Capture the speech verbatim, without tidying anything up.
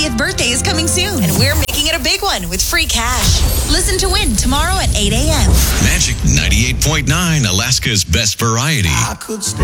fiftieth birthday is coming soon, and we're making it a big one with free cash. Listen to win tomorrow at eight a.m. Magic ninety-eight point nine, Alaska's best variety. I could stay